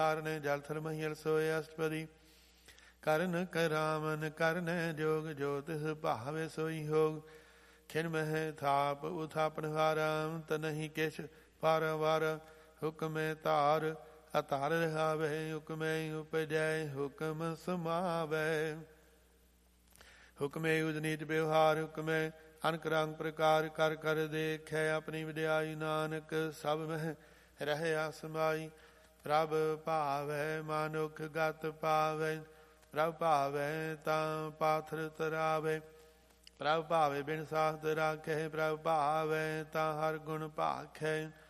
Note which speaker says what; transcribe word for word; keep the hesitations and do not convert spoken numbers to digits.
Speaker 1: ਕਾਰਨ ਜਲ ਥਲ ਮਹੀਲ ਸੋਏ ਅਸ਼ਟਪਦੀ ਕਰਨ ਕਰਾਵਨ ਕਰਨ ਜੋਗ ਜੋ ਤਿਸ ਭਾਵੇ ਸੋਈ ਹੋਗ ਖਿਨ ਮਹਿ ਥਾਪ ਉਥਾਪਨ ਹਾਰਾਮ ਤਨਹੀ ਕਿਛ ਪਾਰ ਵਾਰ ਹੁਕਮੇ ਧਾਰ ਅਤਾਰ ਰਹਾਵੇ ਹੁਕਮੇ ਉਪਜੈ ਹੁਕਮ ਸਮਾਵੈ ਹੁਕਮੇ ਉਜਨੀਤ ਵਿਵਹਾਰ ਹੁਕਮੇ ਅਨਕ ਰੰਗ ਪ੍ਰਕਾਰ ਕਰ ਕਰ ਦੇਖੈ ਆਪਣੀ ਵਿਦਿਆਈ ਨਾਨਕ ਸਭ ਮਹਿ ਰਹਿਆ ਸਮਾਈ ਪ੍ਰਭ ਭਾਵੈ ਮਾਨੁਖ ਗਤ ਪਾਵੈ ਪ੍ਰਭ ਭਾਵੈ ਤਾਂ ਪਾਥਰ ਤਰਾਵੇ ਪ੍ਰਭ ਭਾਵੇ ਬਿਨ ਸਾਖਤ ਰਾਖੈ ਪ੍ਰਭ ਭਾਵੈ ਤਾਂ ਹਰ ਗੁਣ ਭਾਖੈ